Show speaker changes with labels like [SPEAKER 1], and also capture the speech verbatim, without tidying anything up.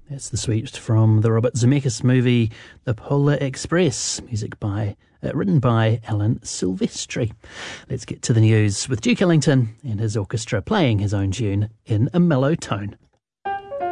[SPEAKER 1] That's the suite from the Robert Zemeckis movie The Polar Express, music by uh, written by Alan Silvestri. Let's get to the news with Duke Ellington and his orchestra playing his own tune in a mellow tone.